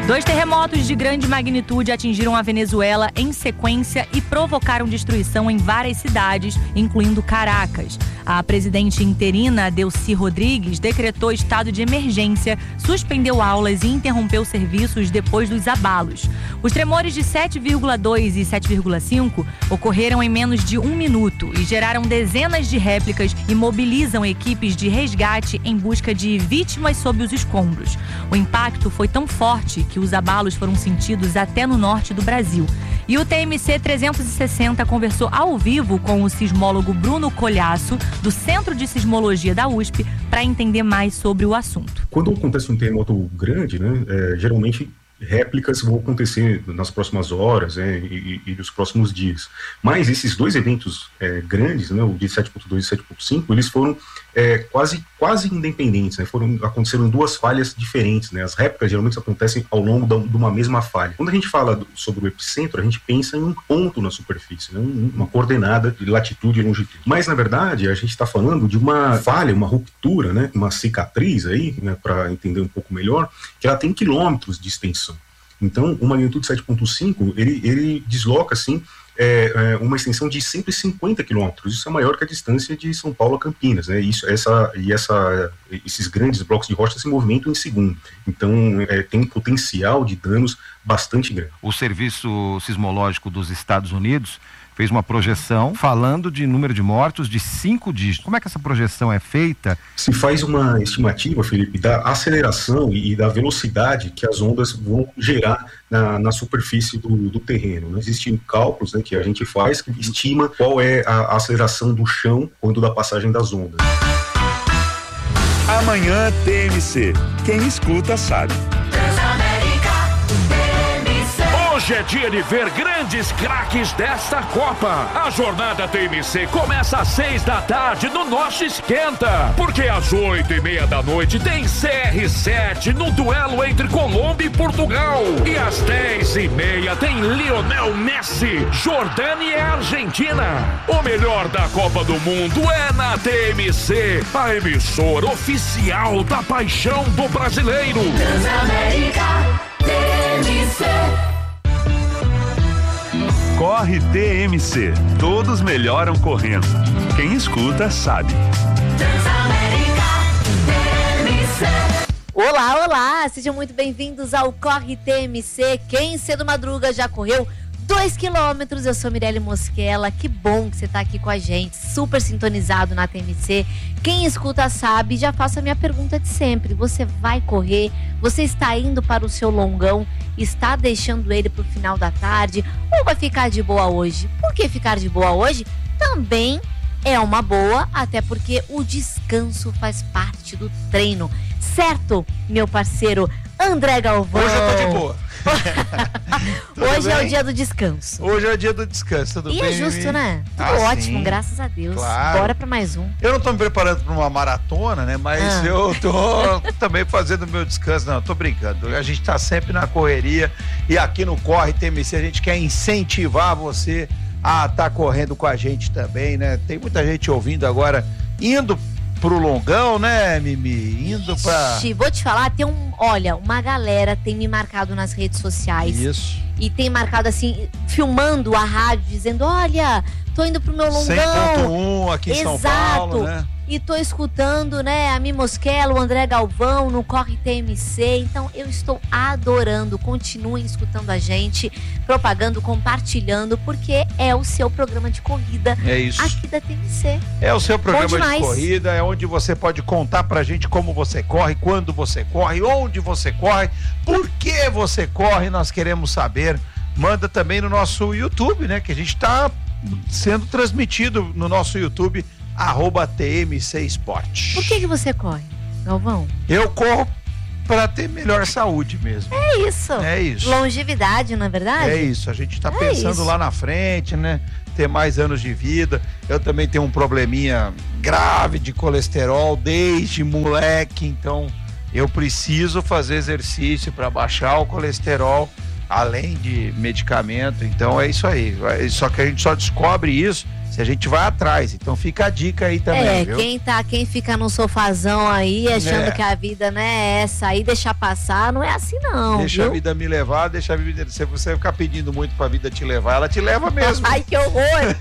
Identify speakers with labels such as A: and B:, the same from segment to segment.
A: 2 terremotos de grande magnitude atingiram a Venezuela em sequência e provocaram destruição em várias cidades, incluindo Caracas. A presidente interina, Delcy Rodrigues, decretou estado de emergência, suspendeu aulas e interrompeu serviços depois dos abalos. Os tremores de 7,2 e 7,5 ocorreram em menos de 1 minuto e geraram dezenas de réplicas e mobilizam equipes de resgate em busca de vítimas sob os escombros. O impacto foi tão forte que os abalos foram sentidos até no norte do Brasil. E o TMC 360 conversou ao vivo com o sismólogo Bruno Colhaço, do Centro de Sismologia da USP, para entender mais sobre o assunto.
B: Quando acontece um terremoto grande, geralmente réplicas vão acontecer nas próximas horas e nos próximos dias. Mas esses 2 eventos grandes, o de 7.2 e 7.5, eles foram quase independentes, aconteceram em 2 falhas diferentes. As réplicas geralmente acontecem ao longo de uma mesma falha. Quando a gente fala sobre o epicentro, a gente pensa em um ponto na superfície, uma coordenada de latitude e longitude. Mas, na verdade, a gente está falando de uma falha, uma ruptura, uma cicatriz aí, para entender um pouco melhor, que ela tem quilômetros de extensão. Então, o magnitude 7.5, ele desloca, assim, uma extensão de 150 quilômetros. Isso é maior que a distância de São Paulo a Campinas, esses grandes blocos de rocha se movimentam em segundo. Então, tem um potencial de danos bastante grande.
C: O Serviço Sismológico dos Estados Unidos fez uma projeção falando de número de mortos de 5 dígitos. Como é que essa projeção é feita?
B: Se faz uma estimativa, Felipe, da aceleração e da velocidade que as ondas vão gerar na superfície do terreno. Existem cálculos que a gente faz que estima qual é a aceleração do chão quando da passagem das ondas.
D: Amanhã TMC. Quem escuta sabe.
E: Hoje é dia de ver grandes craques desta Copa. A jornada TMC começa às 6 da tarde no nosso Esquenta. Porque às 8:30 da noite tem CR7 no duelo entre Colômbia e Portugal. E às 10:30 tem Lionel Messi, Jordânia e Argentina. O melhor da Copa do Mundo é na TMC, a emissora oficial da paixão do brasileiro.
F: Transamérica TMC.
D: Corre TMC. Todos melhoram correndo. Quem escuta sabe.
G: Olá, olá! Sejam muito bem-vindos ao Corre TMC. Quem cedo madruga já correu 2 quilômetros. Eu sou Mirelle Mosquela. Que bom que você está aqui com a gente, super sintonizado na TMC. Quem escuta sabe. Já faço a minha pergunta de sempre. Você vai correr? Você está indo para o seu longão? Está deixando ele para o final da tarde? Ou vai ficar de boa hoje? Por que ficar de boa hoje? Também é uma boa, até porque o descanso faz parte do treino. Certo, meu parceiro André Galvão?
H: Hoje eu tô de boa.
G: Hoje é o dia do descanso.
H: Hoje é o dia do descanso, tudo bem?
G: E é justo, né? Tudo ótimo, sim. Graças a Deus.
H: Claro.
G: Bora pra mais um.
H: Eu não tô me preparando pra uma maratona, né? Mas eu tô também fazendo meu descanso. Não, eu tô brincando. A gente tá sempre na correria e aqui no Corre TMC a gente quer incentivar você a tá correndo com a gente também, né? Tem muita gente ouvindo agora, indo pro longão, né, Mimi? Indo pra...
G: Vou te falar, tem uma galera tem me marcado nas redes sociais.
H: Isso.
G: E tem marcado assim, filmando a rádio, dizendo, olha, tô indo pro meu longão.
H: 100.1 aqui em São Paulo, né?
G: E tô escutando, né, a Mi Mosquela, o André Galvão no Corre TMC. Então eu estou adorando. Continuem escutando a gente, propagando, compartilhando, porque é o seu programa de corrida.
H: É isso.
G: Aqui da TMC.
H: É o seu programa de corrida, é onde você pode contar pra gente como você corre, quando você corre, onde você corre, por que você corre, nós queremos saber. Manda também no nosso YouTube, né, que a gente tá sendo transmitido no nosso YouTube, @TMC Esporte.
G: Por que você corre, Galvão?
H: Eu corro para ter melhor saúde mesmo.
G: É isso.
H: É isso.
G: Longevidade, não é verdade?
H: É isso. A gente tá pensando lá na frente, né? Ter mais anos de vida. Eu também tenho um probleminha grave de colesterol desde moleque, então eu preciso fazer exercício para baixar o colesterol, além de medicamento. Então é isso aí. Só que a gente só descobre isso Se a gente vai atrás. Então fica a dica aí também, viu?
G: Quem fica no sofazão aí, achando que a vida não é essa aí, deixar passar, não é assim não,
H: Deixa
G: viu?
H: a vida me levar, deixa a vida... Se você ficar pedindo muito pra vida te levar, ela te leva mesmo.
G: Ai, que horror!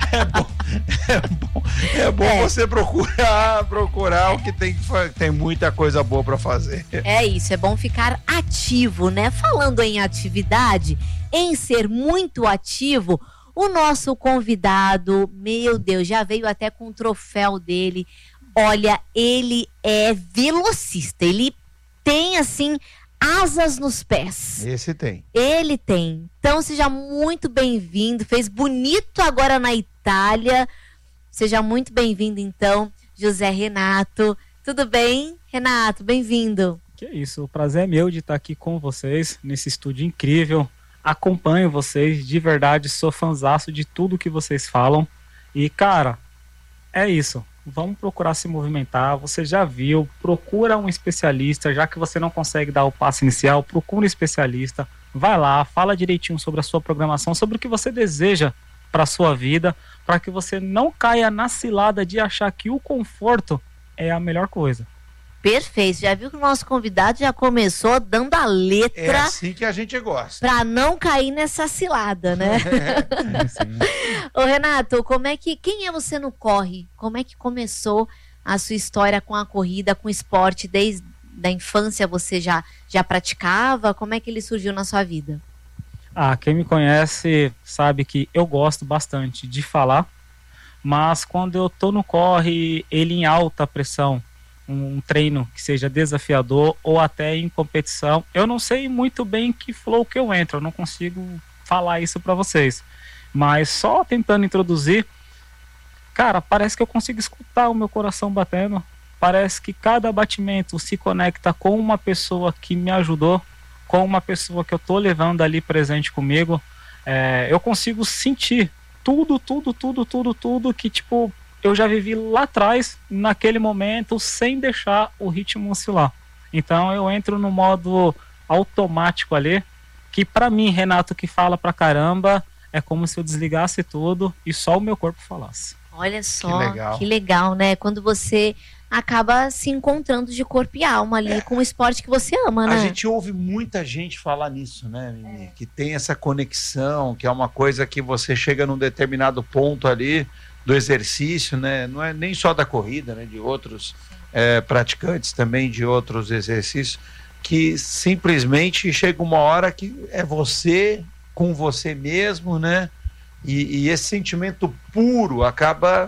H: É bom você procurar o que tem muita coisa boa pra fazer.
G: É isso, é bom ficar ativo, né? Falando em atividade, em ser muito ativo, o nosso convidado, meu Deus, já veio até com o troféu dele. Olha, ele é velocista, ele tem, assim, asas nos pés.
H: Esse tem.
G: Ele tem. Então, seja muito bem-vindo. Fez bonito agora na Itália. Seja muito bem-vindo, então, José Renato. Tudo bem, Renato? Bem-vindo.
I: Que isso, o prazer é meu de estar aqui com vocês nesse estúdio incrível. Acompanho vocês, de verdade, sou fãzaço de tudo que vocês falam. E, cara, é isso. Vamos procurar se movimentar. Você já viu, procura um especialista. Já que você não consegue dar o passo inicial, procura um especialista. Vai lá, fala direitinho sobre a sua programação, sobre o que você deseja para a sua vida, para que você não caia na cilada de achar que o conforto é a melhor coisa.
G: Perfeito, já viu que o nosso convidado já começou dando a letra.
H: É assim que a gente gosta.
G: Pra não cair nessa cilada, né? Ô Renato, quem é você no corre? Como é que começou a sua história com a corrida, com o esporte? Desde a infância você já praticava? Como é que ele surgiu na sua vida?
I: Quem me conhece sabe que eu gosto bastante de falar, mas quando eu tô no corre, ele em alta pressão, um treino que seja desafiador ou até em competição, eu não sei muito bem que flow que eu entro, eu não consigo falar isso para vocês, mas só tentando introduzir, cara, parece que eu consigo escutar o meu coração batendo, parece que cada batimento se conecta com uma pessoa que me ajudou, com uma pessoa que eu tô levando ali presente comigo, eu consigo sentir tudo que, tipo, eu já vivi lá atrás, naquele momento, sem deixar o ritmo oscilar. Então eu entro no modo automático ali, que pra mim, Renato, que fala pra caramba, é como se eu desligasse tudo e só o meu corpo falasse.
G: Olha só, que legal, né? Quando você acaba se encontrando de corpo e alma ali com o esporte que você ama, né?
H: A gente ouve muita gente falar nisso, né, Mimi? Que tem essa conexão, que é uma coisa que você chega num determinado ponto ali do exercício, né? Não é nem só da corrida, né? De outros praticantes também de outros exercícios, que simplesmente chega uma hora que é você com você mesmo, né? E esse sentimento puro acaba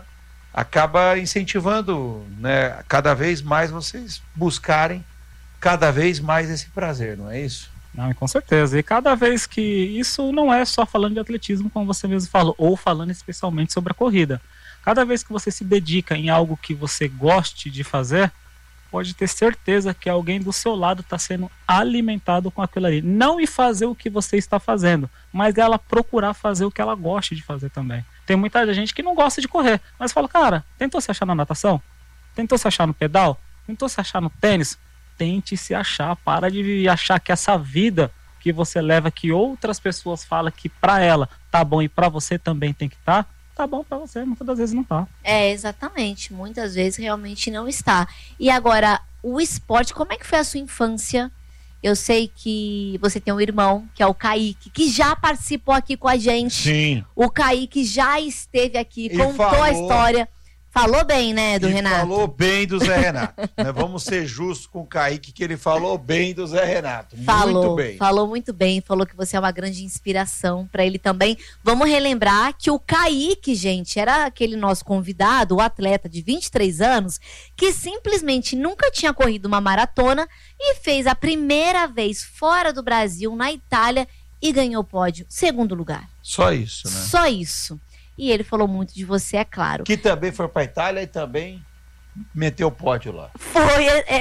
H: incentivando, né? Cada vez mais vocês buscarem cada vez mais esse prazer, não é isso?
I: Não, com certeza. E cada vez que isso não é só falando de atletismo, como você mesmo falou, ou falando especialmente sobre a corrida. Cada vez que você se dedica em algo que você goste de fazer, pode ter certeza que alguém do seu lado está sendo alimentado com aquilo ali. Não em fazer o que você está fazendo, mas ela procurar fazer o que ela gosta de fazer também. Tem muita gente que não gosta de correr, mas fala, cara, tentou se achar na natação? Tentou se achar no pedal? Tentou se achar no tênis? Tente se achar, para de achar que essa vida que você leva, que outras pessoas falam que pra ela tá bom e pra você também tem que tá bom pra você, muitas das vezes não tá.
G: Exatamente, muitas vezes realmente não está. E agora, o esporte, como é que foi a sua infância? Eu sei que você tem um irmão, que é o Kaique, que já participou aqui com a gente.
H: Sim.
G: O Kaique já esteve aqui, contou a história. Falou bem, né, do Renato?
H: Falou bem do Zé Renato. Né? Vamos ser justos com o Kaique, que ele falou bem do Zé Renato. Muito bem.
G: Falou muito bem, falou que você é uma grande inspiração para ele também. Vamos relembrar que o Kaique, gente, era aquele nosso convidado, o atleta de 23 anos, que simplesmente nunca tinha corrido uma maratona e fez a primeira vez fora do Brasil, na Itália, e ganhou o pódio, segundo lugar.
H: Só isso, né?
G: Só isso. E ele falou muito de você, é claro.
H: Que também foi para Itália e também meteu o pódio lá.
G: Foi,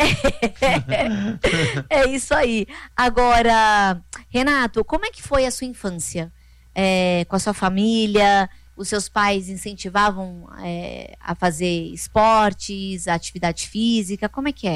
G: é isso aí. Agora, Renato, como é que foi a sua infância? Com a sua família? Os seus pais incentivavam a fazer esportes, atividade física? Como é que é?